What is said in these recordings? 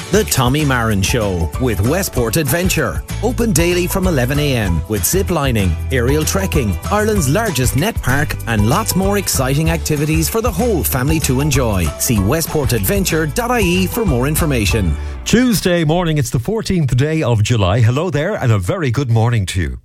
The Tommy Marin Show with Westport Adventure. Open daily from 11 a.m. with zip lining, aerial trekking, Ireland's largest net park, and lots more exciting activities for the whole family to enjoy. See westportadventure.ie for more information. Tuesday morning, it's the 14th day of July. Hello there, and a very good morning to you.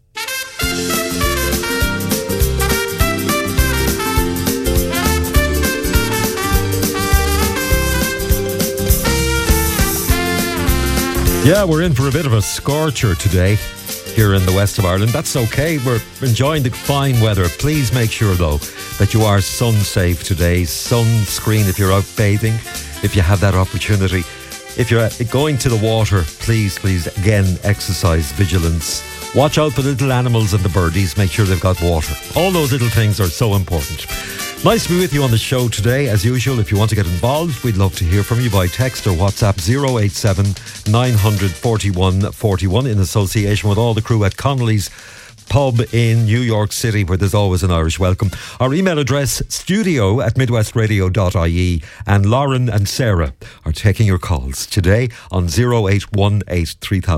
Yeah, we're in for a bit of a scorcher today here in the west of Ireland. That's okay. We're enjoying the fine weather. Please make sure, though, that you are sun safe today. Sunscreen if you're out bathing, if you have that opportunity. If you're going to the water, please, again, exercise vigilance. Watch out for the little animals and the birdies. Make sure they've got water. All those little things are so important. Nice to be with you on the show today. As usual, if you want to get involved, we'd love to hear from you by text or WhatsApp 087 900 41 41 in association with all the crew at Connolly's Pub in New York City, where there's always an Irish welcome. Our email address, studio@midwestradio.ie, and Lauren and Sarah are taking your calls today on 0818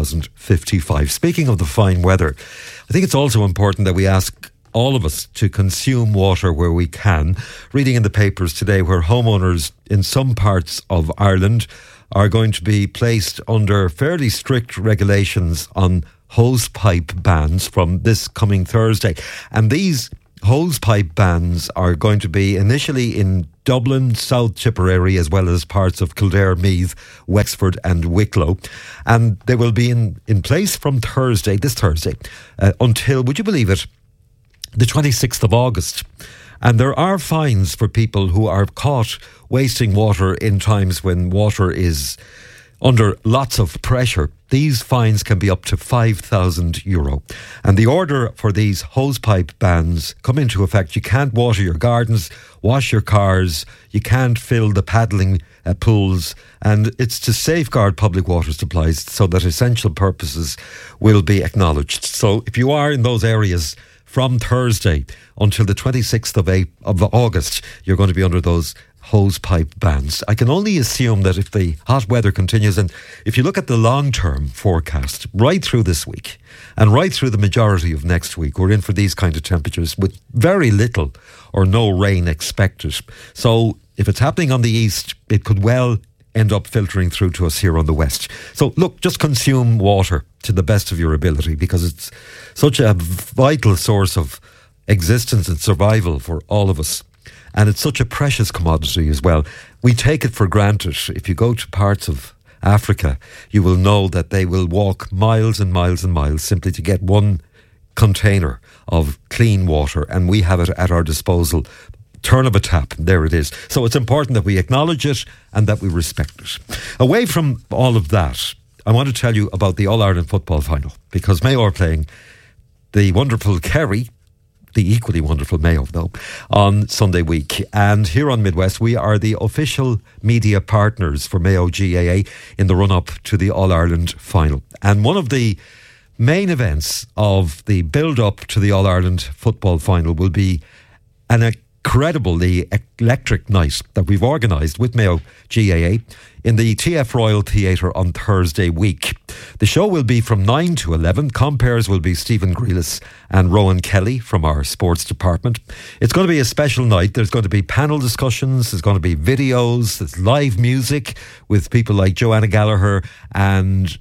3055. Speaking of the fine weather, I think it's also important that we ask all of us to consume water where we can. Reading in the papers today where homeowners in some parts of Ireland are going to be placed under fairly strict regulations on hosepipe bans from this coming Thursday. And these hosepipe bans are going to be initially in Dublin, South Tipperary, as well as parts of Kildare, Meath, Wexford and Wicklow. And they will be in place from this Thursday, until, would you believe it, the 26th of August. And there are fines for people who are caught wasting water in times when water is under lots of pressure. These fines can be up to €5,000. And the order for these hosepipe bans come into effect. You can't water your gardens, wash your cars, you can't fill the paddling pools, and it's to safeguard public water supplies so that essential purposes will be acknowledged. So if you are in those areas from Thursday until the 26th of August, you're going to be under those hosepipe bans. I can only assume that if the hot weather continues, and if you look at the long-term forecast, right through this week and right through the majority of next week, we're in for these kind of temperatures with very little or no rain expected. So if it's happening on the east, it could well end up filtering through to us here on the west. So look, just consume water to the best of your ability, because it's such a vital source of existence and survival for all of us. And it's such a precious commodity as well. We take it for granted. If you go to parts of Africa, you will know that they will walk miles and miles and miles simply to get one container of clean water, and we have it at our disposal. Turn of a tap, there it is. So it's important that we acknowledge it and that we respect it. Away from all of that, I want to tell you about the All-Ireland football final, because Mayo are playing the wonderful Kerry, the equally wonderful Mayo, though, on Sunday week. And here on Midwest, we are the official media partners for Mayo GAA in the run-up to the All-Ireland final. And one of the main events of the build-up to the All-Ireland football final will be an incredibly electric night that we've organised with Mayo GAA in the TF Royal Theatre on Thursday week. The show will be from 9 to 11. Compares will be Stephen Grealis and Rowan Kelly from our sports department. It's going to be a special night. There's going to be panel discussions, there's going to be videos, there's live music with people like Joanna Gallagher and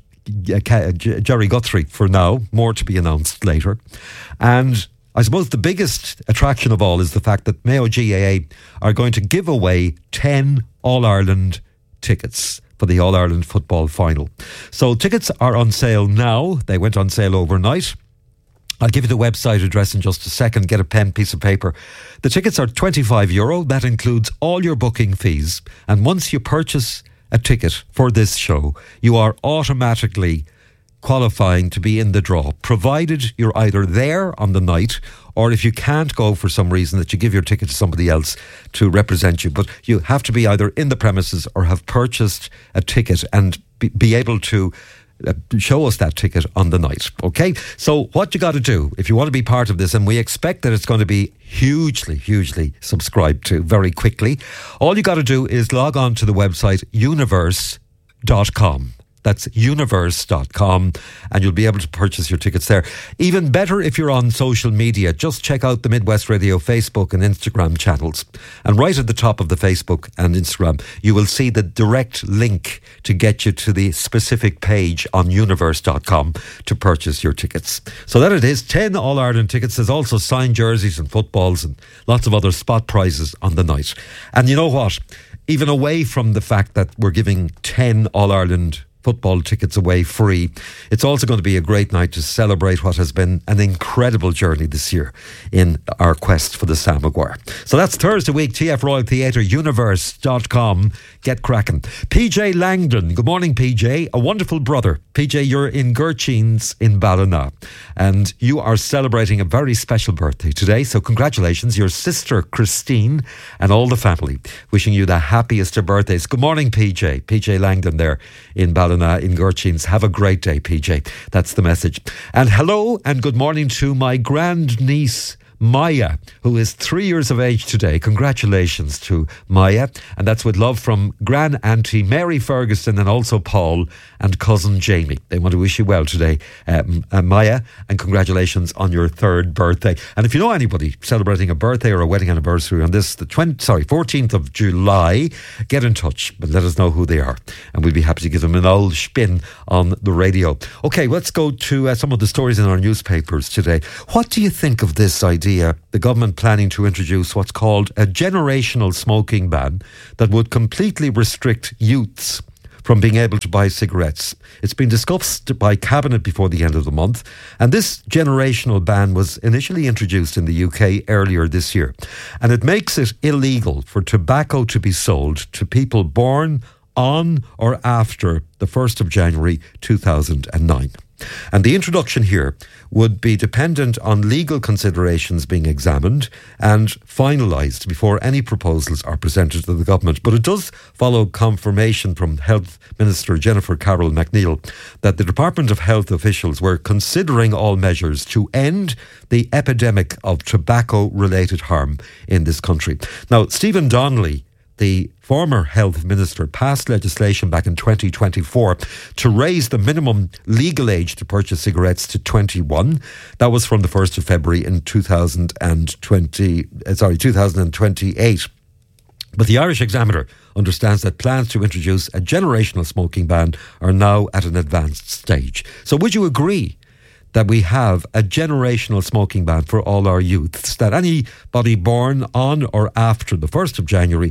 Jerry Guthrie for now. More to be announced later. And I suppose the biggest attraction of all is the fact that Mayo GAA are going to give away 10 All-Ireland tickets for the All-Ireland football final. So tickets are on sale now. They went on sale overnight. I'll give you the website address in just a second. Get a pen, piece of paper. The tickets are €25. That includes all your booking fees. And once you purchase a ticket for this show, you are automatically qualifying to be in the draw, provided you're either there on the night, or if you can't go for some reason, that you give your ticket to somebody else to represent you. But you have to be either in the premises or have purchased a ticket and be able to show us that ticket on the night. Okay, so what you got to do if you want to be part of this, and we expect that it's going to be hugely subscribed to very quickly, all you got to do is log on to the website universe.ie. universe.com. That's universe.com, and you'll be able to purchase your tickets there. Even better if you're on social media, just check out the Midwest Radio Facebook and Instagram channels. And right at the top of the Facebook and Instagram, you will see the direct link to get you to the specific page on universe.com to purchase your tickets. So that it is, 10 All-Ireland tickets. There's also signed jerseys and footballs and lots of other spot prizes on the night. And you know what? Even away from the fact that we're giving 10 All-Ireland football tickets away free, it's also going to be a great night to celebrate what has been an incredible journey this year in our quest for the Sam Maguire. So that's Thursday week, TF Royal Theatre, universe.com. Get cracking. PJ Langdon, good morning PJ, a wonderful brother. PJ, you're in Gurcheens in Ballina, and you are celebrating a very special birthday today, so congratulations. Your sister Christine and all the family wishing you the happiest of birthdays. Good morning PJ Langdon there in Ballina in Gurcheens. Have a great day, PJ. That's the message. And hello and good morning to my grandniece Maya, who is 3 years of age today. Congratulations to Maya. And that's with love from Gran Auntie Mary Ferguson and also Paul and cousin Jamie. They want to wish you well today, Maya, and congratulations on your third birthday. And if you know anybody celebrating a birthday or a wedding anniversary on this, 14th of July, get in touch and let us know who they are. And we'll be happy to give them an old spin on the radio. Okay, let's go to some of the stories in our newspapers today. What do you think of this idea? The government planning to introduce what's called a generational smoking ban that would completely restrict youths from being able to buy cigarettes. It's been discussed by Cabinet before the end of the month, and this generational ban was initially introduced in the UK earlier this year, and it makes it illegal for tobacco to be sold to people born on or after the 1st of January 2009. And the introduction here would be dependent on legal considerations being examined and finalised before any proposals are presented to the government. But it does follow confirmation from Health Minister Jennifer Carroll McNeill that the Department of Health officials were considering all measures to end the epidemic of tobacco-related harm in this country. Now, Stephen Donnelly, the former health minister, passed legislation back in 2024 to raise the minimum legal age to purchase cigarettes to 21. That was from the 1st of February in 2028. But the Irish Examiner understands that plans to introduce a generational smoking ban are now at an advanced stage. So would you agree that we have a generational smoking ban for all our youths, that anybody born on or after the 1st of January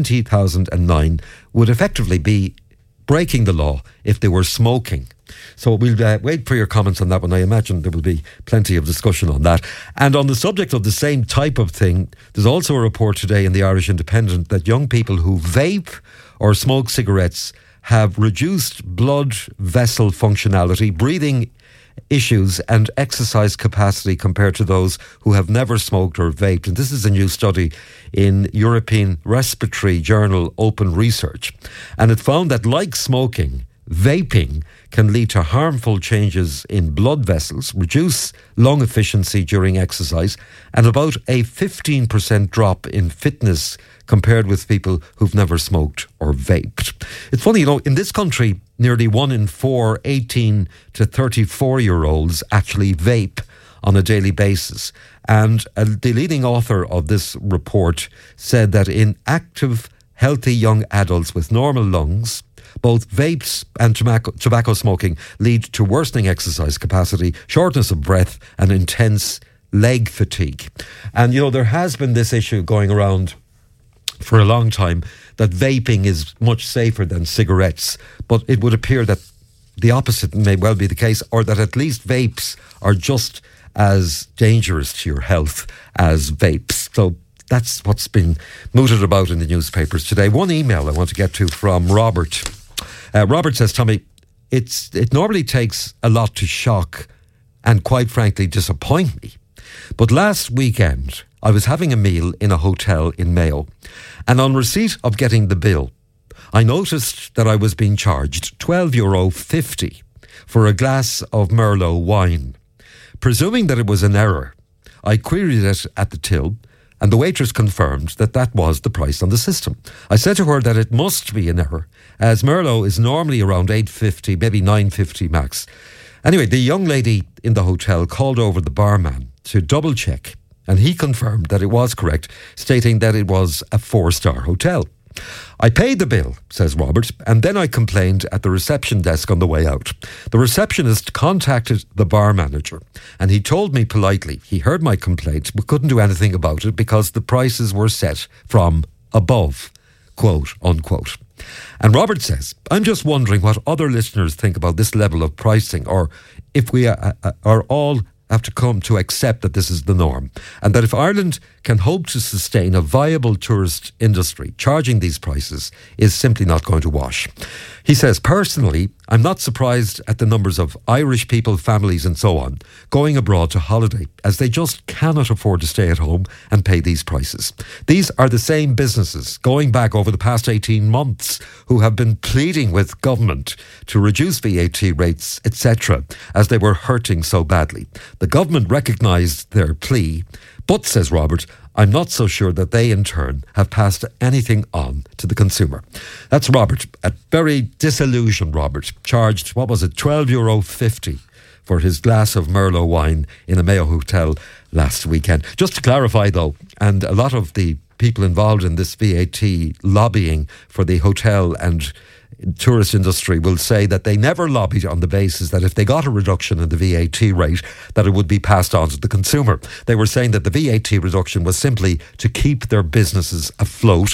2009 would effectively be breaking the law if they were smoking? So we'll wait for your comments on that one. I imagine there will be plenty of discussion on that. And on the subject of the same type of thing, there's also a report today in the Irish Independent that young people who vape or smoke cigarettes have reduced blood vessel functionality, breathing issues and exercise capacity compared to those who have never smoked or vaped. And this is a new study in European Respiratory Journal Open Research. And it found that, like smoking, vaping can lead to harmful changes in blood vessels, reduce lung efficiency during exercise, and about a 15% drop in fitness compared with people who've never smoked or vaped. It's funny, in this country, nearly 1 in 4 18 to 34-year-olds actually vape on a daily basis. And the leading author of this report said that in active, healthy young adults with normal lungs, both vapes and tobacco smoking lead to worsening exercise capacity, shortness of breath, and intense leg fatigue. And, there has been this issue going around for a long time that vaping is much safer than cigarettes, but it would appear that the opposite may well be the case, or that at least vapes are just as dangerous to your health as vapes. So that's what's been mooted about in the newspapers today. One email I want to get to from Robert. Robert says, Tommy, it normally takes a lot to shock and quite frankly disappoint me. But last weekend, I was having a meal in a hotel in Mayo, and on receipt of getting the bill, I noticed that I was being charged €12.50 for a glass of Merlot wine. Presuming that it was an error, I queried it at the till, And the waitress confirmed that that was the price on the system. I said to her that it must be an error, as Merlot is normally around $8.50, maybe $9.50 max. Anyway, the young lady in the hotel called over the barman to double check, and he confirmed that it was correct, stating that it was a 4-star hotel. I paid the bill, says Robert, and then I complained at the reception desk on the way out. The receptionist contacted the bar manager, and he told me politely he heard my complaint but couldn't do anything about it because the prices were set from above, quote unquote. And Robert says, I'm just wondering what other listeners think about this level of pricing, or if we are all have to come to accept that this is the norm, and that if Ireland can hope to sustain a viable tourist industry, charging these prices is simply not going to wash. He says, personally, I'm not surprised at the numbers of Irish people, families and so on, going abroad to holiday, as they just cannot afford to stay at home and pay these prices. These are the same businesses, going back over the past 18 months, who have been pleading with government to reduce VAT rates, etc., as they were hurting so badly. The government recognised their plea, but, says Robert, I'm not so sure that they in turn have passed anything on to the consumer. That's Robert, a very disillusioned Robert, charged, what was it, €12.50 for his glass of Merlot wine in a Mayo hotel last weekend. Just to clarify though, and a lot of the people involved in this VAT lobbying for the hotel and tourist industry will say that they never lobbied on the basis that if they got a reduction in the VAT rate, that it would be passed on to the consumer. They were saying that the VAT reduction was simply to keep their businesses afloat,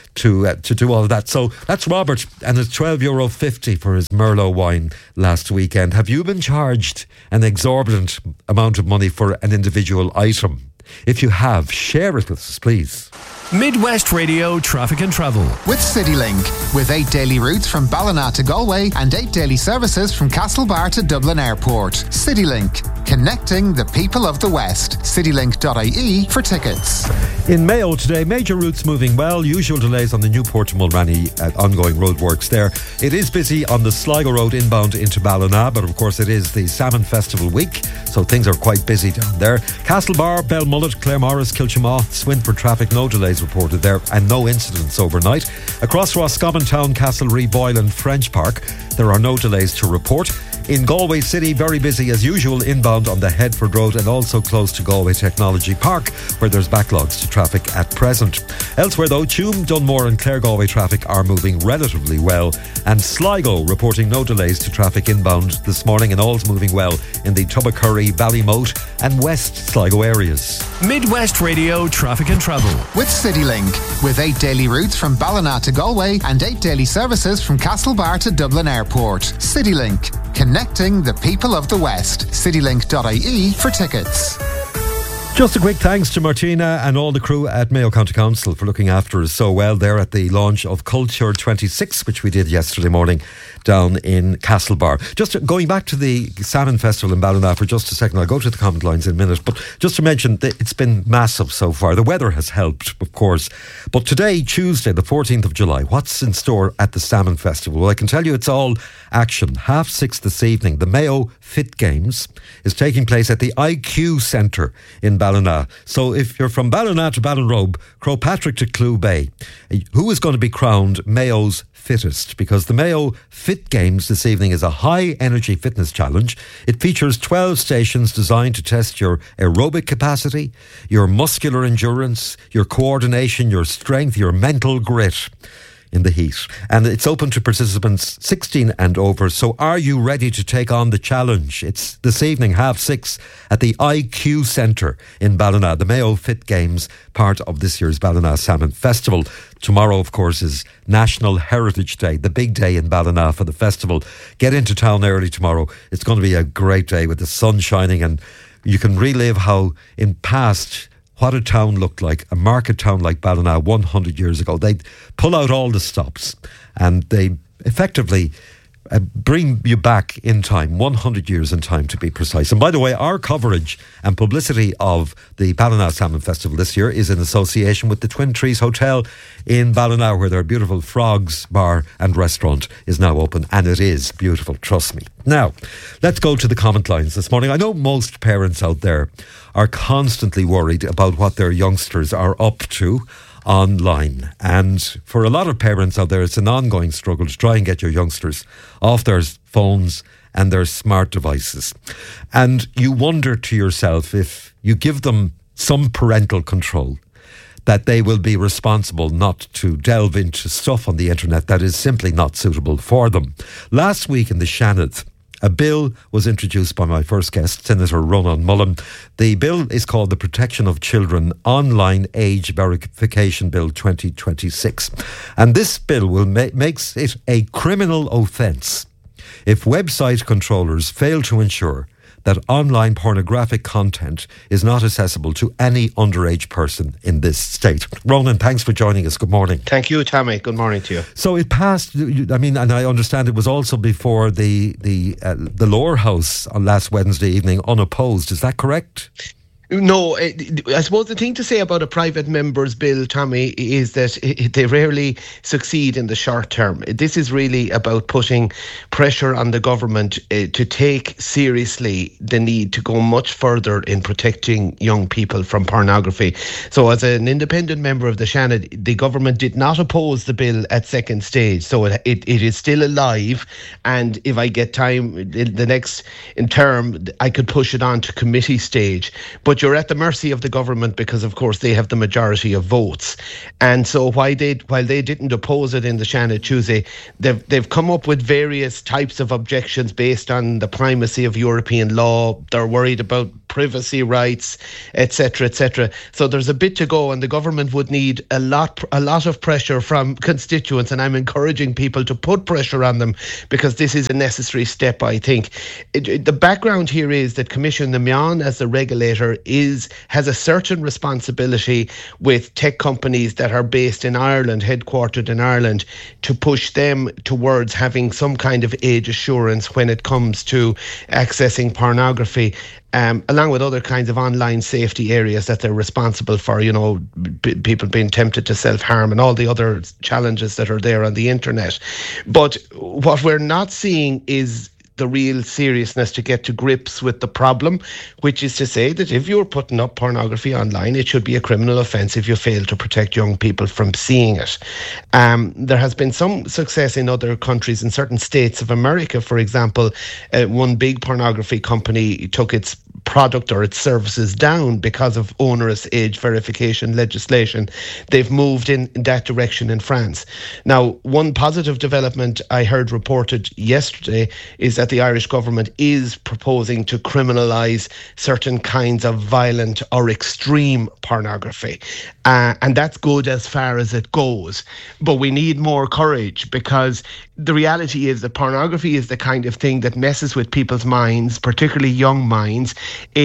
to do all of that. So that's Robert, and it's €12.50 for his Merlot wine last weekend. Have you been charged an exorbitant amount of money for an individual item? If you have, share it with us, please. Midwest Radio Traffic and Travel with CityLink, with 8 daily routes from Ballina to Galway and 8 daily services from Castlebar to Dublin Airport. CityLink, connecting the people of the West. CityLink.ie for tickets. In Mayo today, major routes moving well. Usual delays on the Newport to Mulranny ongoing roadworks there. It is busy on the Sligo Road inbound into Ballina, but of course it is the Salmon Festival week, so things are quite busy down there. Castlebar, Belmullet, Claremorris, Kilchamaugh, Swinford traffic, no delays reported there and no incidents overnight. Across Roscommon Town, Castlereagh, Boyle and French Park, there are no delays to report. In Galway City, very busy as usual inbound on the Headford Road and also close to Galway Technology Park, where there's backlogs to traffic at present. Elsewhere though, Tuam, Dunmore and Clare Galway traffic are moving relatively well, and Sligo reporting no delays to traffic inbound this morning, and all's moving well in the Tubbacurry, Ballymote and West Sligo areas. Midwest Radio Traffic and Travel with CityLink, with 8 daily routes from Ballina to Galway and 8 daily services from Castlebar to Dublin Airport. CityLink, connecting the people of the West. CityLink.ie for tickets. Just a quick thanks to Martina and all the crew at Mayo County Council for looking after us so well there at the launch of Culture 26, which we did yesterday morning down in Castlebar. Just going back to the Salmon Festival in Ballina for just a second, I'll go to the comment lines in a minute, but just to mention that it's been massive so far. The weather has helped, of course, but today, Tuesday, the 14th of July, what's in store at the Salmon Festival? Well, I can tell you it's all action. 6:30 this evening, the Mayo Fit Games is taking place at the IQ Centre in Ballina. So if you're from Ballina to Ballinrobe, Crowpatrick to Clew Bay, who is going to be crowned Mayo's fittest? Because the Mayo Fit Games this evening is a high energy fitness challenge. It features 12 stations designed to test your aerobic capacity, your muscular endurance, your coordination, your strength, your mental grit in the heat. And it's open to participants 16 and over. So are you ready to take on the challenge? It's this evening, 6:30 at the IQ Centre in Ballina. The Mayo Fit Games, part of this year's Ballina Salmon Festival. Tomorrow, of course, is National Heritage Day, the big day in Ballina for the festival. Get into town early tomorrow. It's going to be a great day with the sun shining, and you can relive how in past what a town looked like, a market town like Ballina 100 years ago. They'd pull out all the stops and they effectively bring you back in time, 100 years in time to be precise. And by the way, our coverage and publicity of the Ballina Salmon Festival this year is in association with the Twin Trees Hotel in Ballina, where their beautiful Frogs Bar and Restaurant is now open, and it is beautiful, trust me. Now, let's go to the comment lines this morning. I know most parents out there are constantly worried about what their youngsters are up to online, and for a lot of parents out there, it's an ongoing struggle to try and get your youngsters off their phones and their smart devices. And you wonder to yourself, if you give them some parental control, that they will be responsible not to delve into stuff on the internet that is simply not suitable for them. Last week in the Seanad, a bill was introduced by my first guest, Senator Ronan Mullen. The bill is called the Protection of Children Online Age Verification Bill 2026. And this bill will makes it a criminal offence if website controllers fail to ensure that online pornographic content is not accessible to any underage person in this state. Ronan, thanks for joining us. Good morning. Thank you, Tammy. Good morning to you. So it passed, I mean, and I understand it was also before the lower house on last Wednesday evening, unopposed. Is that correct? No, I suppose the thing to say about a private member's bill, Tommy, is that they rarely succeed in the short term. This is really about putting pressure on the government to take seriously the need to go much further in protecting young people from pornography. So as an independent member of the Seanad, the government did not oppose the bill at second stage. So it is still alive, and if I get time the next in term, I could push it on to committee stage. But you're at the mercy of the government because, of course, they have the majority of votes. And so while they didn't oppose it in the Seanad Tuesday, they've come up with various types of objections based on the primacy of European law. They're worried about privacy rights, etc., etc. So there's a bit to go, and the government would need a lot of pressure from constituents, and I'm encouraging people to put pressure on them because this is a necessary step, I think. The background here is that Commission na Meán, as the regulator, has a certain responsibility with tech companies that are based in Ireland, headquartered in Ireland, to push them towards having some kind of age assurance when it comes to accessing pornography. Along with other kinds of online safety areas that they're responsible for, people being tempted to self-harm and all the other challenges that are there on the internet. But what we're not seeing is the real seriousness to get to grips with the problem, which is to say that if you're putting up pornography online, it should be a criminal offence if you fail to protect young people from seeing it. There has been some success in other countries, in certain states of America, for example. One big pornography company took its product or its services down because of onerous age verification legislation. They've moved in that direction in France. Now, one positive development I heard reported yesterday is that the Irish government is proposing to criminalise certain kinds of violent or extreme pornography. And that's good as far as it goes. But we need more courage, because the reality is that pornography is the kind of thing that messes with people's minds, particularly young minds.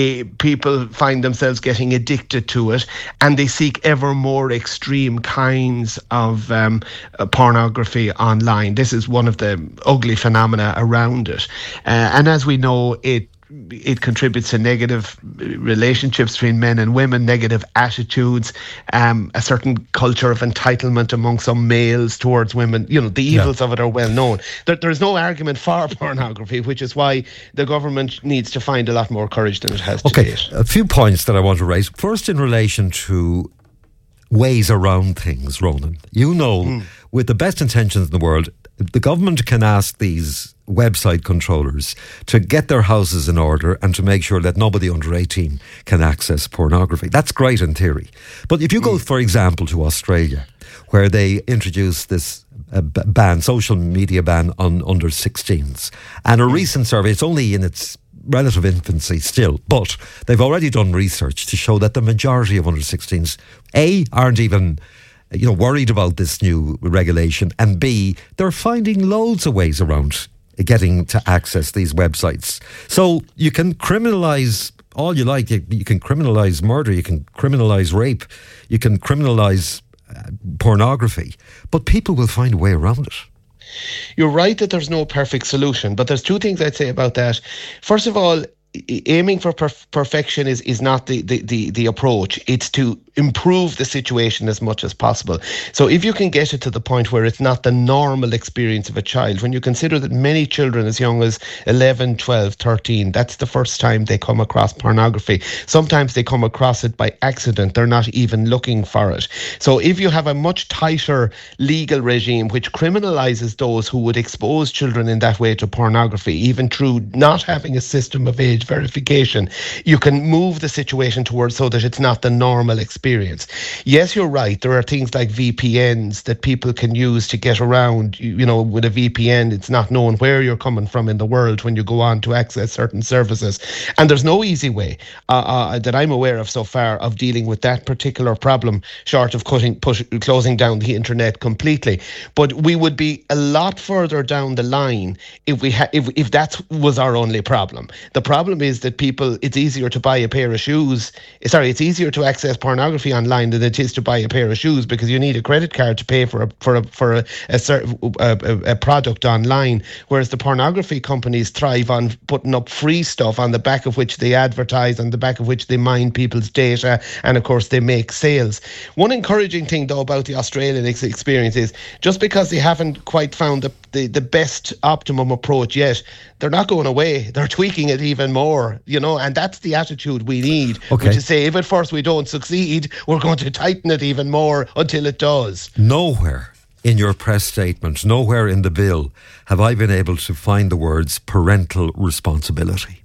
People find themselves getting addicted to it, and they seek ever more extreme kinds of pornography online. This is one of the ugly phenomena around it. And as we know, it contributes to negative relationships between men and women, negative attitudes, a certain culture of entitlement among some males towards women. The evils of it are well known. There's no argument for pornography, which is why the government needs to find a lot more courage than it has to date. A few points that I want to raise. First, in relation to ways around things, Ronan. With the best intentions in the world, the government can ask these website controllers to get their houses in order and to make sure that nobody under 18 can access pornography. That's great in theory. But if you go, for example, to Australia, where they introduced this ban, social media ban on under 16s, and a recent survey, it's only in its relative infancy still, but they've already done research to show that the majority of under 16s, A, aren't even worried about this new regulation, and B, they're finding loads of ways around getting to access these websites. So you can criminalise all you like. You can criminalise murder, you can criminalise rape, you can criminalise pornography, but people will find a way around it. You're right that there's no perfect solution, but there's two things I'd say about that. First of all, aiming for perfection is not the approach. It's to improve the situation as much as possible. So if you can get it to the point where it's not the normal experience of a child, when you consider that many children as young as 11, 12, 13, that's the first time they come across pornography. Sometimes they come across it by accident. They're not even looking for it. So if you have a much tighter legal regime which criminalises those who would expose children in that way to pornography, even through not having a system of age verification, you can move the situation towards so that it's not the normal experience. Yes, you're right. There are things like VPNs that people can use to get around. You know, with a VPN, it's not known where you're coming from in the world when you go on to access certain services. And there's no easy way that I'm aware of so far of dealing with that particular problem, short of closing down the internet completely. But we would be a lot further down the line if that was our only problem. The problem is that it's easier to buy a pair of shoes. It's easier to access pornography online than it is to buy a pair of shoes, because you need a credit card to pay for a product online, whereas the pornography companies thrive on putting up free stuff on the back of which they advertise, on the back of which they mine people's data, and of course they make sales. One encouraging thing though about the Australian experience is, just because they haven't quite found the best optimum approach yet, they're not going away. They're tweaking it even more, and that's the attitude we need. Okay. Which is say, if at first we don't succeed, we're going to tighten it even more until it does. Nowhere in your press statement, nowhere in the bill, have I been able to find the words parental responsibility.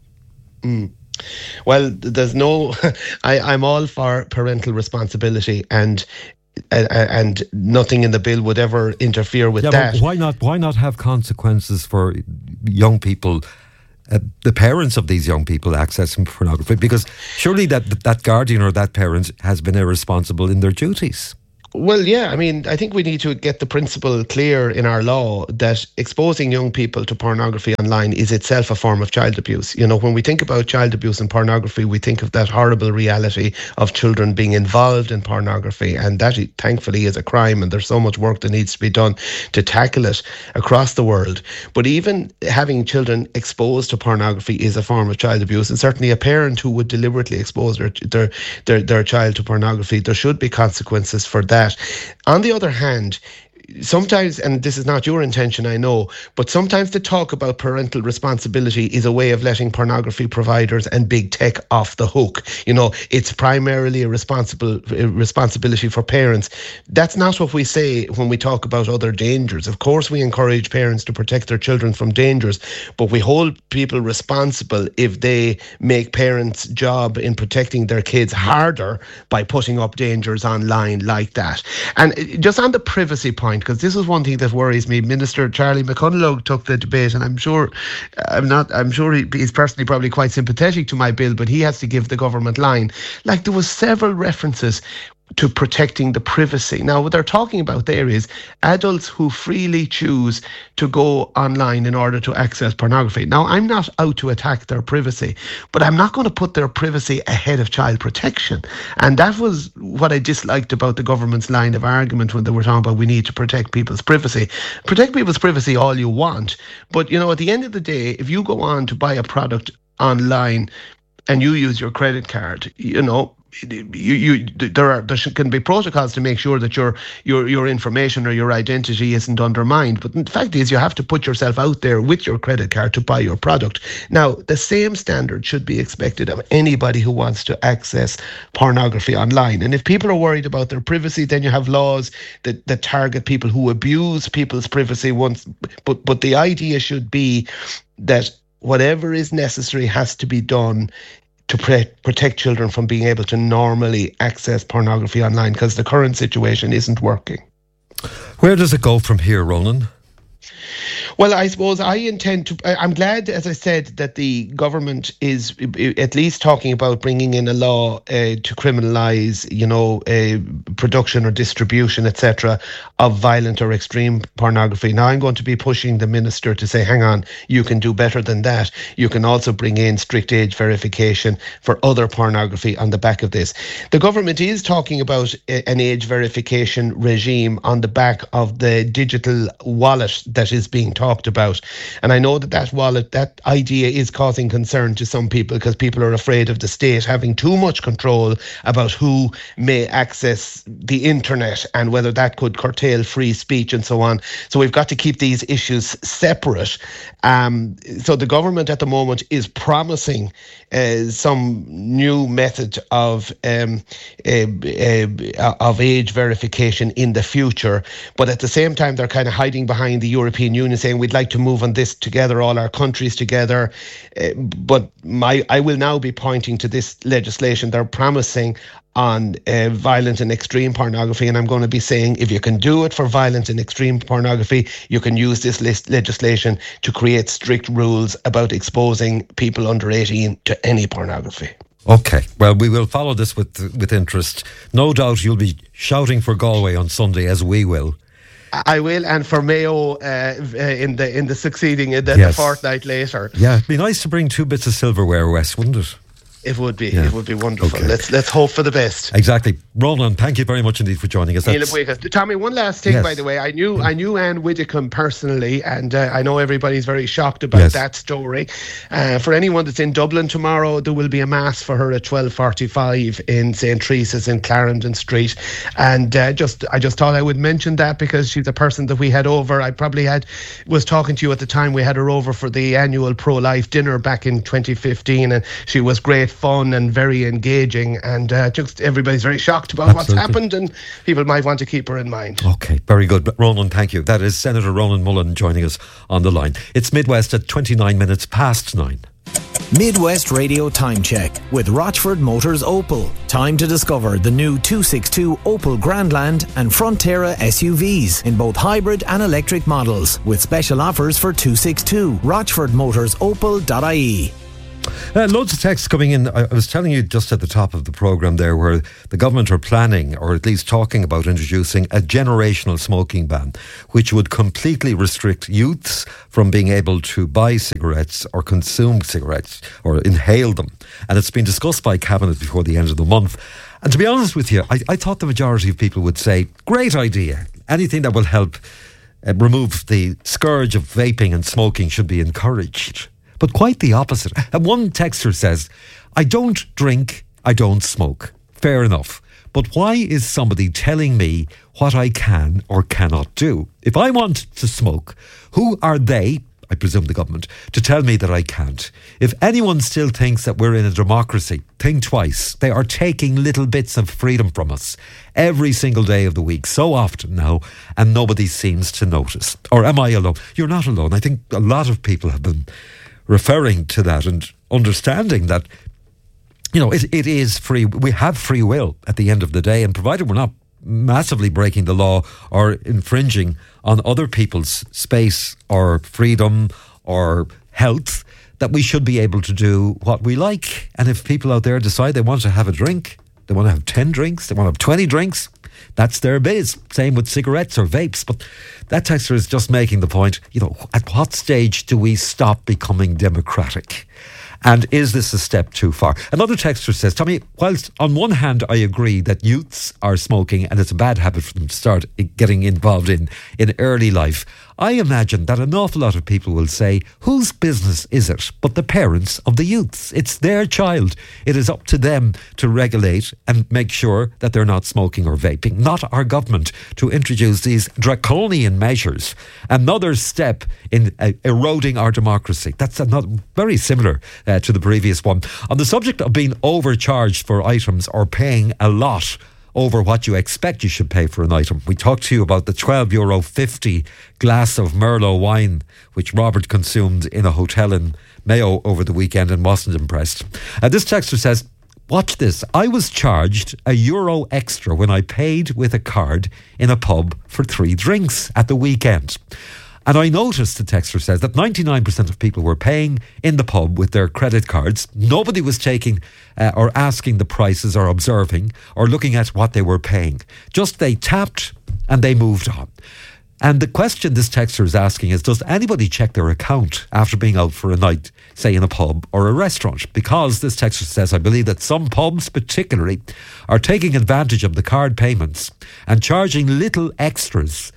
Well, there's no... I'm all for parental responsibility, and nothing in the bill would ever interfere with that. But why not have consequences for young people, the parents of these young people accessing pornography? Because surely that guardian or that parent has been irresponsible in their duties. Well, yeah, I think we need to get the principle clear in our law that exposing young people to pornography online is itself a form of child abuse. When we think about child abuse and pornography, we think of that horrible reality of children being involved in pornography, and that thankfully is a crime, and there's so much work that needs to be done to tackle it across the world. But even having children exposed to pornography is a form of child abuse, and certainly a parent who would deliberately expose their child to pornography, there should be consequences for that. On the other hand, sometimes, and this is not your intention, I know, but sometimes the talk about parental responsibility is a way of letting pornography providers and big tech off the hook. It's primarily a responsibility for parents. That's not what we say when we talk about other dangers. Of course, we encourage parents to protect their children from dangers, but we hold people responsible if they make parents' job in protecting their kids harder by putting up dangers online like that. And just on the privacy point, because this is one thing that worries me. Minister Charlie McConalogue took the debate, and I'm sure he's personally probably quite sympathetic to my bill, but he has to give the government line. Like, there was several references to protecting the privacy. Now, what they're talking about there is adults who freely choose to go online in order to access pornography. Now, I'm not out to attack their privacy, but I'm not going to put their privacy ahead of child protection. And that was what I disliked about the government's line of argument when they were talking about we need to protect people's privacy. Protect people's privacy all you want, but at the end of the day, if you go on to buy a product online and you use your credit card, there can be protocols to make sure that your information or your identity isn't undermined. But the fact is, you have to put yourself out there with your credit card to buy your product. Now, the same standard should be expected of anybody who wants to access pornography online. And if people are worried about their privacy, then you have laws that target people who abuse people's privacy once. But the idea should be that whatever is necessary has to be done to protect children from being able to normally access pornography online, because the current situation isn't working. Where does it go from here, Ronan? Well, I suppose I intend to... I'm glad, as I said, that the government is at least talking about bringing in a law to criminalise, production or distribution, etc., of violent or extreme pornography. Now, I'm going to be pushing the minister to say, hang on, you can do better than that. You can also bring in strict age verification for other pornography on the back of this. The government is talking about an age verification regime on the back of the digital wallet that is being talked about. And I know that idea is causing concern to some people, because people are afraid of the state having too much control about who may access the internet and whether that could curtail free speech and so on. So we've got to keep these issues separate. So the government at the moment is promising some new method of age verification in the future, but at the same time they're kind of hiding behind the European Union, saying we'd like to move on this together, all our countries together. But I will now be pointing to this legislation they're promising on violent and extreme pornography, and I'm going to be saying, if you can do it for violent and extreme pornography, you can use this legislation to create strict rules about exposing people under 18 to any pornography. Okay, well, we will follow this with interest. No doubt you'll be shouting for Galway on Sunday, as we will. I will, and for Mayo in the succeeding the fortnight later. Yeah, it'd be nice to bring 2 bits of silverware, Wes, wouldn't it? It would be. Yeah. It would be wonderful. Okay. Let's hope for the best. Exactly. Ronan, thank you very much indeed for joining us. Tommy, one last thing, by the way. I knew Anne Widdecombe personally, and I know everybody's very shocked about that story. For anyone that's in Dublin tomorrow, there will be a mass for her at 12:45 in St. Teresa's in Clarendon Street. And I just thought I would mention that, because she's a person that we had over. I probably was talking to you at the time. We had her over for the annual pro-life dinner back in 2015, and she was great fun and very engaging, and just everybody's very shocked about what's happened, and people might want to keep her in mind. Okay, very good. Ronan, thank you. That is Senator Ronan Mullen joining us on the line. It's Midwest at 29 minutes past 9. Midwest Radio Time Check with Rochford Motors Opel. Time to discover the new 262 Opel Grandland and Frontera SUVs in both hybrid and electric models, with special offers for 262. RochfordMotorsOpel.ie. Loads of texts coming in. I was telling you just at the top of the programme there, where the government are planning, or at least talking about, introducing a generational smoking ban, which would completely restrict youths from being able to buy cigarettes or consume cigarettes or inhale them. And it's been discussed by Cabinet before the end of the month. And to be honest with you, I thought the majority of people would say, great idea. Anything that will help remove the scourge of vaping and smoking should be encouraged. But quite the opposite. And one texter says, I don't drink, I don't smoke. Fair enough. But why is somebody telling me what I can or cannot do? If I want to smoke, who are they, I presume the government, to tell me that I can't? If anyone still thinks that we're in a democracy, think twice. They are taking little bits of freedom from us every single day of the week, so often now, and nobody seems to notice. Or am I alone? You're not alone. I think a lot of people have been referring to that and understanding that, you know, it is free. We have free will at the end of the day, and provided we're not massively breaking the law or infringing on other people's space or freedom or health, that we should be able to do what we like. And if people out there decide they want to have a drink, they want to have 10 drinks, they want to have 20 drinks, that's their biz. Same with cigarettes or vapes. But that texter is just making the point, you know, at what stage do we stop becoming democratic? And is this a step too far? Another texter says, Tommy, whilst on one hand I agree that youths are smoking and it's a bad habit for them to start getting involved in early life, I imagine that an awful lot of people will say, whose business is it but the parents of the youths? It's their child. It is up to them to regulate and make sure that they're not smoking or vaping, not our government to introduce these draconian measures. Another step in eroding our democracy. That's not very similar to the previous one. On the subject of being overcharged for items or paying a lot over what you expect you should pay for an item, we talked to you about the €12.50 glass of Merlot wine, which Robert consumed in a hotel in Mayo over the weekend and wasn't impressed. This texter says, watch this. I was charged €1 extra when I paid with a card in a pub for 3 drinks at the weekend. And I noticed, the texter says, that 99% of people were paying in the pub with their credit cards. Nobody was taking or asking the prices or observing or looking at what they were paying. Just they tapped and they moved on. And the question this texter is asking is, does anybody check their account after being out for a night, say in a pub or a restaurant? Because this texter says, I believe that some pubs particularly are taking advantage of the card payments and charging little extras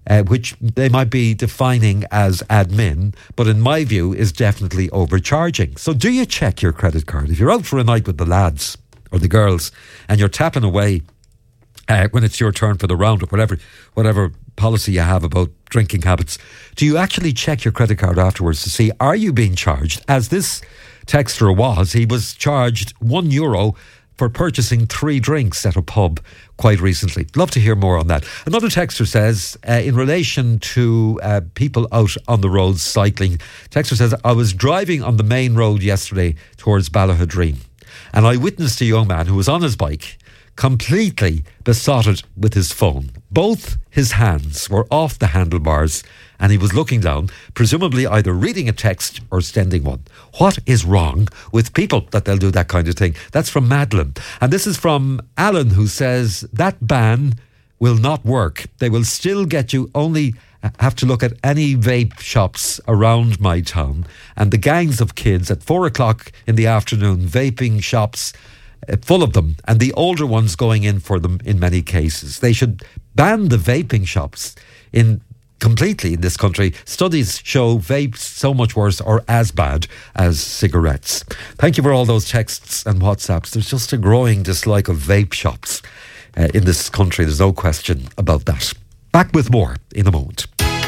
which they might be defining as admin, but in my view is definitely overcharging. So do you check your credit card? If you're out for a night with the lads or the girls and you're tapping away when it's your turn for the round, or whatever policy you have about drinking habits, do you actually check your credit card afterwards to see, are you being charged? As this texter was, he was charged €1 for purchasing 3 drinks at a pub quite recently. Love to hear more on that. Another texter says, in relation to people out on the roads cycling, texter says, I was driving on the main road yesterday towards Ballahadreen, and I witnessed a young man who was on his bike, completely besotted with his phone. Both his hands were off the handlebars and he was looking down, presumably either reading a text or sending one. What is wrong with people that they'll do that kind of thing? That's from Madeline. And this is from Alan, who says that ban will not work. They will still get you. Only have to look at any vape shops around my town and the gangs of kids at 4 o'clock in the afternoon, vaping shops, full of them, and the older ones going in for them in many cases. They should ban the vaping shops completely in this country. Studies show vapes so much worse or as bad as cigarettes. Thank you for all those texts and WhatsApps. There's just a growing dislike of vape shops in this country. There's no question about that. Back with more in a moment.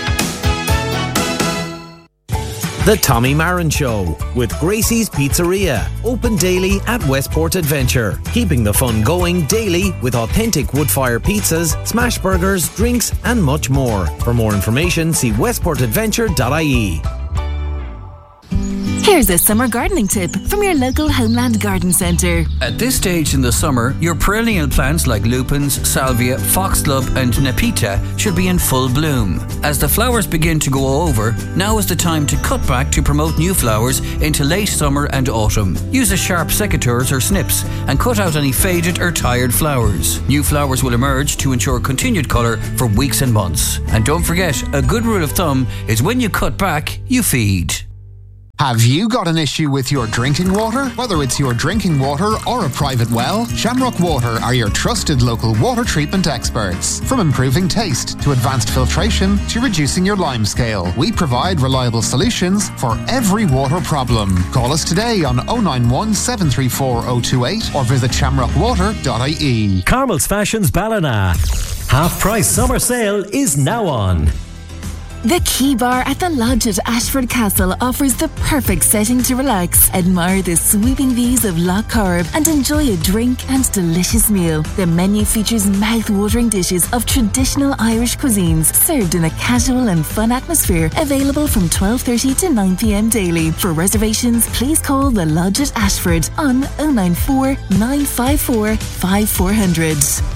The Tommy Marin Show with Gracie's Pizzeria. Open daily at Westport Adventure. Keeping the fun going daily with authentic wood-fire pizzas, smash burgers, drinks and much more. For more information, see westportadventure.ie. Here's a summer gardening tip from your local Homeland Garden Centre. At this stage in the summer, your perennial plants like lupins, salvia, foxglove and nepeta should be in full bloom. As the flowers begin to go over, now is the time to cut back to promote new flowers into late summer and autumn. Use a sharp secateurs or snips and cut out any faded or tired flowers. New flowers will emerge to ensure continued colour for weeks and months. And don't forget, a good rule of thumb is when you cut back, you feed. Have you got an issue with your drinking water? Whether it's your drinking water or a private well, Shamrock Water are your trusted local water treatment experts. From improving taste to advanced filtration to reducing your lime scale, we provide reliable solutions for every water problem. Call us today on 091 734 028 or visit shamrockwater.ie. Carmel's Fashions Ballina. Half price summer sale is now on. The Key Bar at the Lodge at Ashford Castle offers the perfect setting to relax, admire the sweeping views of Lough Corrib and enjoy a drink and delicious meal. The menu features mouth-watering dishes of traditional Irish cuisines served in a casual and fun atmosphere, available from 12:30 to 9 p.m. daily. For reservations, please call the Lodge at Ashford on 094 954 5400.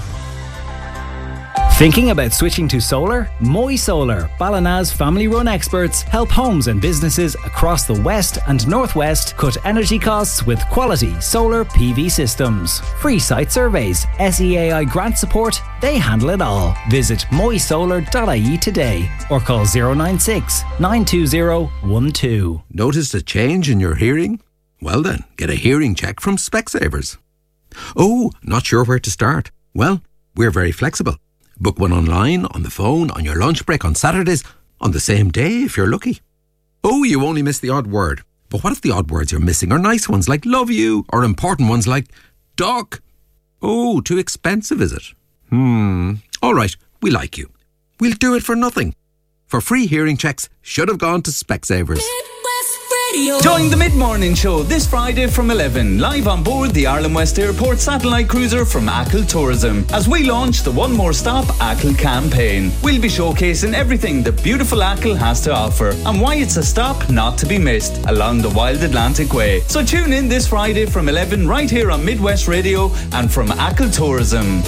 Thinking about switching to solar? Moy Solar, Ballina's family-run experts, help homes and businesses across the West and Northwest cut energy costs with quality solar PV systems. Free site surveys, SEAI grant support, they handle it all. Visit moysolar.ie today or call 096 920 12. Noticed a change in your hearing? Well then, get a hearing check from Specsavers. Oh, not sure where to start? Well, we're very flexible. Book one online, on the phone, on your lunch break, on Saturdays, on the same day if you're lucky. Oh, you only missed the odd word. But what if the odd words you're missing are nice ones like love you, or important ones like duck? Oh, too expensive, is it? All right, we like you. We'll do it for nothing. For free hearing checks, should have gone to Specsavers. Join the Mid-Morning Show this Friday from 11, live on board the Ireland West Airport satellite cruiser from Achill Tourism, as we launch the One More Stop Achill campaign. We'll be showcasing everything the beautiful Achill has to offer and why it's a stop not to be missed along the Wild Atlantic Way. So tune in this Friday from 11 right here on Midwest Radio and from Achill Tourism.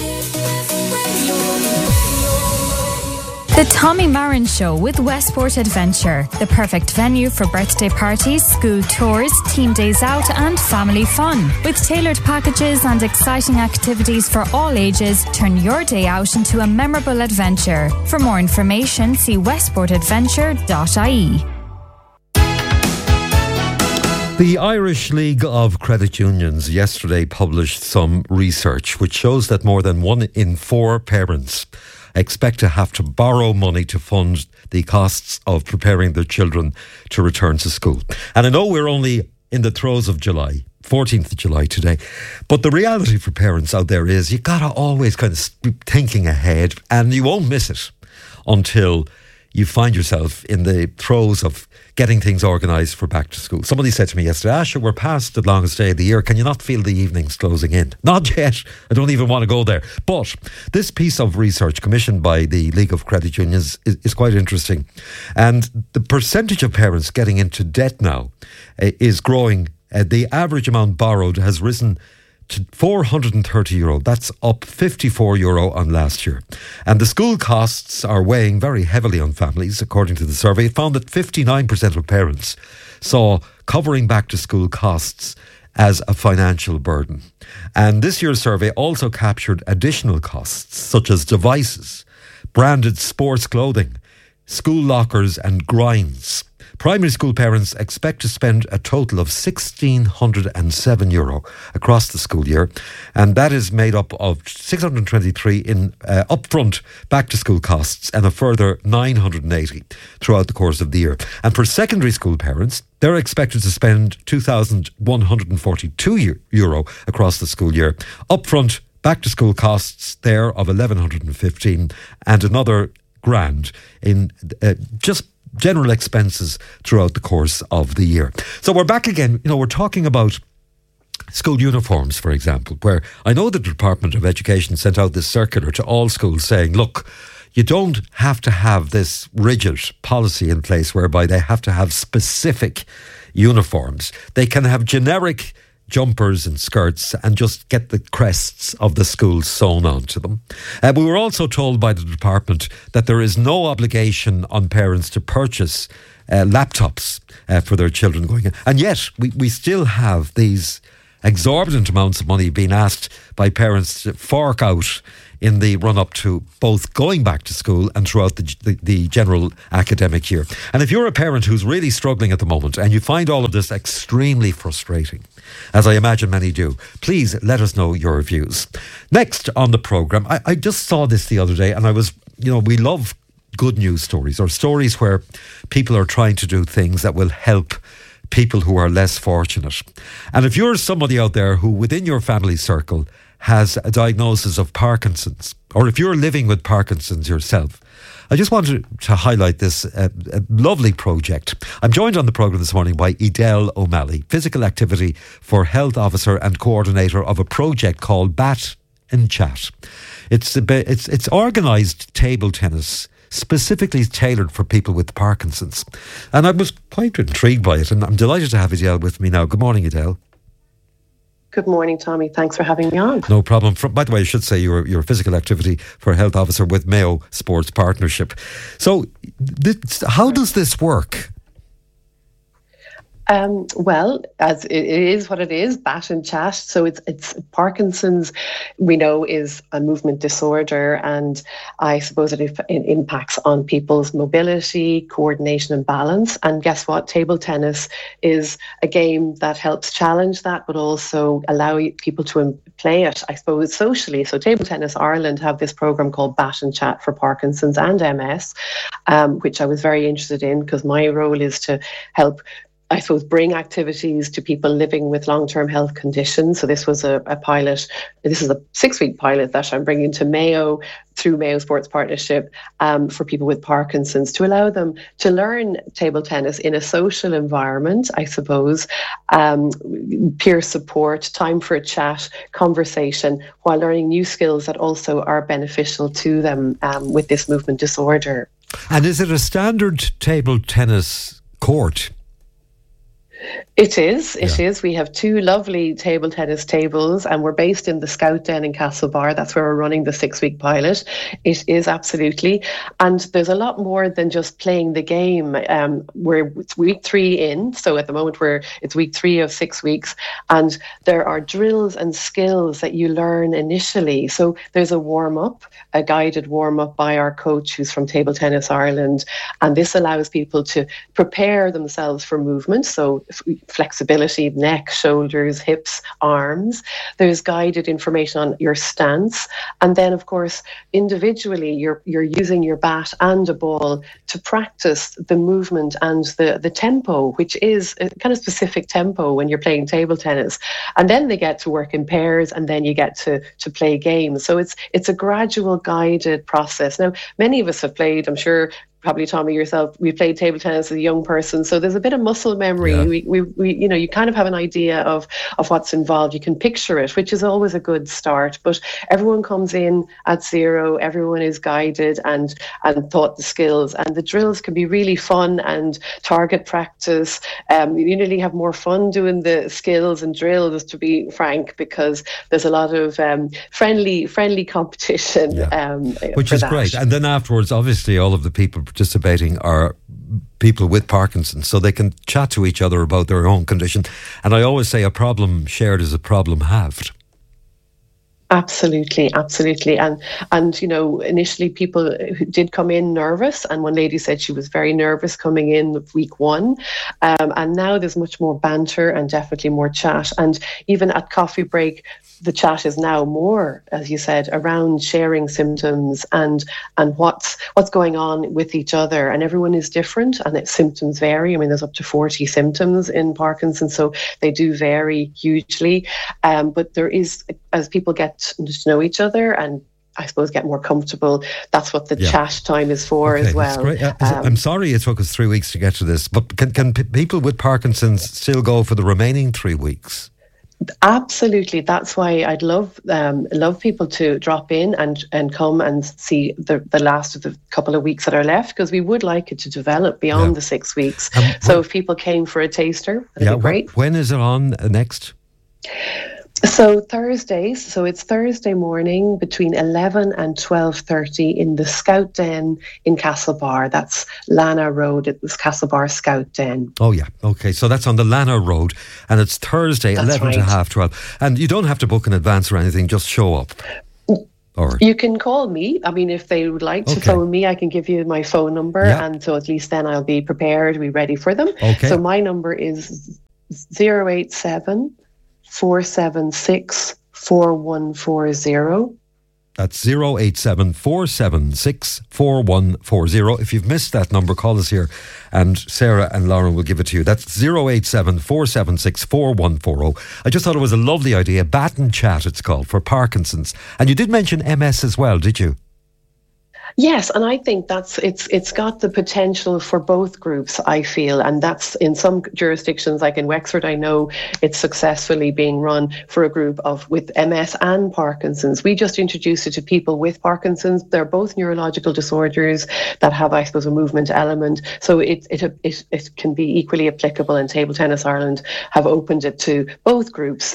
The Tommy Marin Show with Westport Adventure, the perfect venue for birthday parties, school tours, team days out and family fun. With tailored packages and exciting activities for all ages, turn your day out into a memorable adventure. For more information, see westportadventure.ie. The Irish League of Credit Unions yesterday published some research which shows that more than 1 in 4 parents expect to have to borrow money to fund the costs of preparing their children to return to school. And I know we're only in the throes of July, 14th of July today, but the reality for parents out there is you got to always kind of be thinking ahead, and you won't miss it until you find yourself in the throes of getting things organised for back to school. Somebody said to me yesterday, Asha, we're past the longest day of the year. Can you not feel the evenings closing in? Not yet. I don't even want to go there. But this piece of research commissioned by the League of Credit Unions is quite interesting. And the percentage of parents getting into debt now is growing. The average amount borrowed has risen to €430. That's up €54 on last year. And the school costs are weighing very heavily on families, according to the survey. It found that 59% of parents saw covering back to school costs as a financial burden. And this year's survey also captured additional costs, such as devices, branded sports clothing, school lockers and grinds. Primary school parents expect to spend a total of €1,607 across the school year, and that is made up of $623 in upfront back-to-school costs and a further $980 throughout the course of the year. And for secondary school parents, they're expected to spend €2,142 across the school year. Upfront back-to-school costs there of $1,115 and another grand in just general expenses throughout the course of the year. So we're back again. We're talking about school uniforms, for example, where I know the Department of Education sent out this circular to all schools saying, look, you don't have to have this rigid policy in place whereby they have to have specific uniforms. They can have generic jumpers and skirts and just get the crests of the school sewn onto them. We were also told by the department that there is no obligation on parents to purchase laptops for their children going in. And yet we still have these exorbitant amounts of money being asked by parents to fork out in the run-up to both going back to school and throughout the general academic year. And if you're a parent who's really struggling at the moment and you find all of this extremely frustrating, as I imagine many do, please let us know your views. Next on the programme, I just saw this the other day, and I was, we love good news stories, or stories where people are trying to do things that will help people who are less fortunate. And if you're somebody out there who within your family circle has a diagnosis of Parkinson's, or if you're living with Parkinson's yourself, I just wanted to highlight this lovely project. I'm joined on the programme this morning by Edel O'Malley, Physical Activity for Health Officer and Coordinator of a project called Bat and Chat. It's organised table tennis specifically tailored for people with Parkinson's. And I was quite intrigued by it, and I'm delighted to have Edel with me now. Good morning, Edel. Good morning, Tommy. Thanks for having me on. No problem. By the way, I should say you're a Physical Activity for Health Officer with Mayo Sports Partnership. So how does this work? Well, as it is what it is, Bat and Chat. So it's Parkinson's, we know, is a movement disorder, and I suppose it impacts on people's mobility, coordination and balance. And guess what? Table tennis is a game that helps challenge that, but also allow people to play it, I suppose, socially. So Table Tennis Ireland have this programme called Bat and Chat for Parkinson's and MS, which I was very interested in because my role is to help, I suppose, bring activities to people living with long-term health conditions. So this was a pilot. This is a 6-week pilot that I'm bringing to Mayo through Mayo Sports Partnership for people with Parkinson's, to allow them to learn table tennis in a social environment, I suppose, peer support, time for a chat, conversation, while learning new skills that also are beneficial to them with this movement disorder. And is it a standard table tennis court? It is. We have 2 lovely table tennis tables, and we're based in the Scout Den in Castlebar. That's where we're running the 6-week pilot. It is, absolutely. And there's a lot more than just playing the game. It's week 3 in, so at the moment it's week 3 of 6 weeks, and there are drills and skills that you learn initially. So there's a warm-up, a guided warm-up by our coach who's from Table Tennis Ireland, and this allows people to prepare themselves for movement. So flexibility, neck, shoulders, hips, arms. There's guided information on your stance. And then, of course, individually, you're using your bat and a ball to practice the movement and the tempo, which is a kind of specific tempo when you're playing table tennis. And then they get to work in pairs, and then you get to play games. So it's a gradual guided process. Now, many of us have played, I'm sure, probably Tommy yourself, we played table tennis as a young person, so there's a bit of muscle memory. Yeah. We you know, you kind of have an idea of what's involved. You can picture it, which is always a good start. But everyone comes in at zero. Everyone is guided and taught the skills, and the drills can be really fun and target practice. You nearly have more fun doing the skills and drills, to be frank, because there's a lot of friendly competition. Yeah. Which is great. And then afterwards, obviously, all of the people participating are people with Parkinson's, so they can chat to each other about their own condition. And I always say a problem shared is a problem halved. Absolutely. And you know, initially people who did come in nervous, and one lady said she was very nervous coming in week one. And now there's much more banter and definitely more chat. And even at coffee break, the chat is now more, as you said, around sharing symptoms and what's going on with each other. And everyone is different, and symptoms vary. I mean, there's up to 40 symptoms in Parkinson's, so they do vary hugely. But there is, as people get to know each other and I suppose get more comfortable, that's what the chat time is for as well. Great. I'm sorry it took us 3 weeks to get to this, but can people with Parkinson's still go for the remaining 3 weeks? Absolutely. That's why I'd love people to drop in and come and see the last of the couple of weeks that are left, because we would like it to develop beyond the 6 weeks. So if people came for a taster, that'd be great. When is it on next? So Thursdays, so it's Thursday morning between 11 and 12:30 in the Scout Den in Castlebar. That's Lana Road. It was Castlebar Scout Den. Oh yeah, okay. So that's on the Lana Road, and it's Thursday, that's 11 to 12:30. And you don't have to book in advance or anything; just show up. Or you can call me. I mean, if they would like to phone me, I can give you my phone number, and so at least then I'll be prepared, be ready for them. Okay. So my number is 087 476 4140. That's 087 476 4140. If you've missed that number, call us here and Sarah and Lauren will give it to you. That's 087 476 4140. I just thought it was a lovely idea. Bat and Chat, it's called, for Parkinson's. And you did mention MS as well, did you? Yes, and I think it's got the potential for both groups, I feel, and that's in some jurisdictions, like in Wexford, I know it's successfully being run for a group with MS and Parkinson's. We just introduced it to people with Parkinson's. They're both neurological disorders that have, I suppose, a movement element. So it can be equally applicable, and Table Tennis Ireland have opened it to both groups.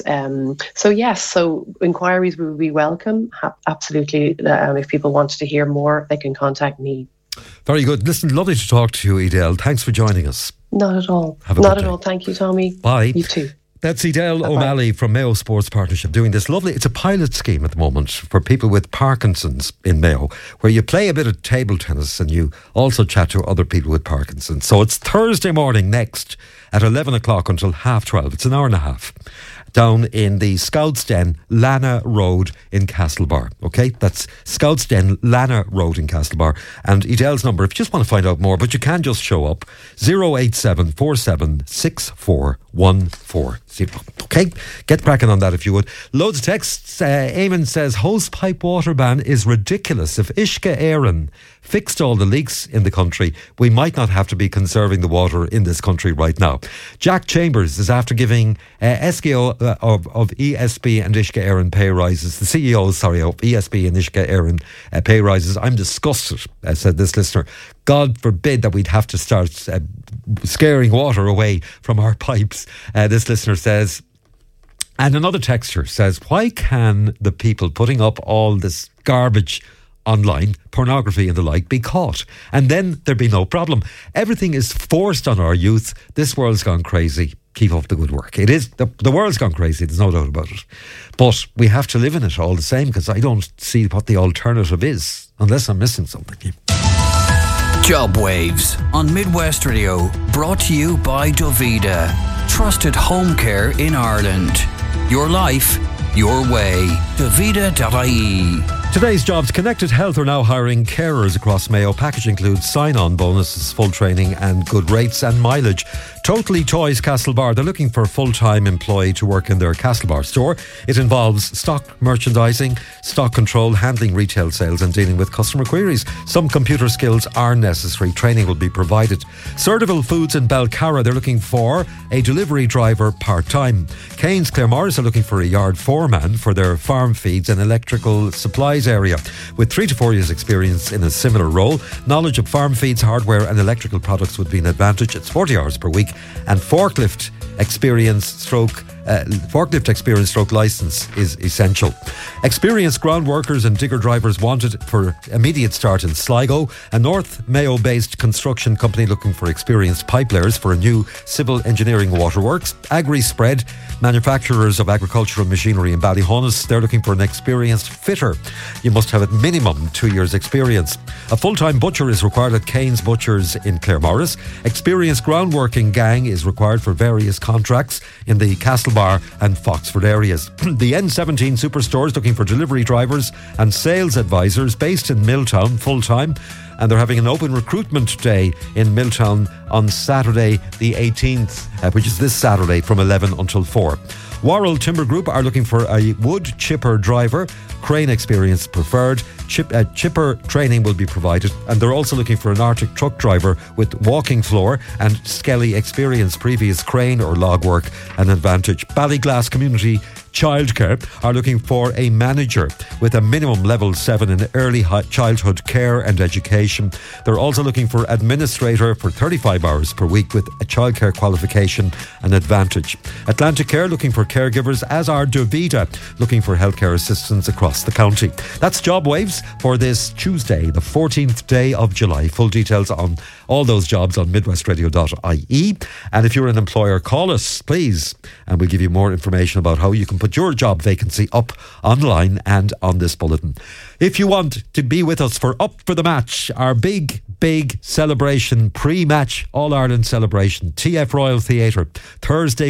So inquiries would be welcome. Absolutely. If people wanted to hear more, they can contact me. Very good. Listen, lovely to talk to you, Edel. Thanks for joining us. Not at all. Not at all. Thank you, Tommy. Bye. You too. That's Edel O'Malley from Mayo Sports Partnership doing this lovely, it's a pilot scheme at the moment for people with Parkinson's in Mayo, where you play a bit of table tennis and you also chat to other people with Parkinson's. So it's Thursday morning next at 11 o'clock until 12:30. It's an hour and a half. Down in the Scouts Den, Lana Road in Castlebar. Okay, that's Scouts Den, Lana Road in Castlebar. And Edel's number, if you just want to find out more, but you can just show up, 087 47 140. Okay, get cracking on that if you would. Loads of texts. Eamon says, hosepipe water ban is ridiculous. If Uisce Éireann fixed all the leaks in the country, we might not have to be conserving the water in this country right now. Jack Chambers is after giving SKO of ESB and Uisce Éireann pay rises. The CEO, of ESB and Uisce Éireann pay rises. I'm disgusted, said this listener. God forbid that we'd have to start scaring water away from our pipes, this listener says. And another texter says, why can the people putting up all this garbage online, pornography and the like, be caught? And then there'd be no problem. Everything is forced on our youth. This world's gone crazy. Keep up the good work. It is, the world's gone crazy, there's no doubt about it. But we have to live in it all the same, because I don't see what the alternative is, unless I'm missing something. Job Waves on Midwest Radio, brought to you by Dovida. Trusted home care in Ireland. Your life, your way. Davida.ie. Today's jobs. Connected Health are now hiring carers across Mayo. Package includes sign-on bonuses, full training and good rates and mileage. Totally Toys Castlebar. They're looking for a full-time employee to work in their Castlebar store. It involves stock merchandising, stock control, handling retail sales and dealing with customer queries. Some computer skills are necessary. Training will be provided. Surdeval Foods in Belcarra. They're looking for a delivery driver part-time. Keynes Claremorris are looking for a yard foreman for their farm feeds and electrical supplies area. With 3 to 4 years experience in a similar role, knowledge of farm feeds, hardware and electrical products would be an advantage. It's 40 hours per week and forklift experience stroke licence is essential. Experienced ground workers and digger drivers wanted for immediate start in Sligo. A North Mayo based construction company looking for experienced pipelayers for a new civil engineering waterworks. Agri Spread, manufacturers of agricultural machinery in Ballyhonus, they're looking for an experienced fitter. You must have at minimum 2 years experience. A full-time butcher is required at Keynes Butchers in Claremorris. Experienced groundworking gang is required for various contracts in the Castlebar and Foxford areas. The N17 Superstores looking for delivery drivers and sales advisors based in Milltown full-time, and they're having an open recruitment day in Milltown on Saturday the 18th, which is this Saturday from 11 until 4. Worrell Timber Group are looking for a wood chipper driver. Crane experience preferred. Chipper training will be provided, and they're also looking for an Arctic truck driver with walking floor and Skelly experience. Previous crane or log work an advantage. Ballyglass Community Childcare are looking for a manager with a minimum level 7 in early childhood care and education. They're also looking for administrator for 35 hours per week with a childcare qualification an advantage. Atlantic Care looking for caregivers, as are Davida looking for healthcare assistants across the county. That's Job Waves for this Tuesday, the 14th day of July. Full details on all those jobs on midwestradio.ie. And if you're an employer, call us, please, and we'll give you more information about how you can put your job vacancy up online and on this bulletin. If you want to be with us for Up for the Match, our big celebration, pre-match All-Ireland celebration, TF Royal Theatre, Thursday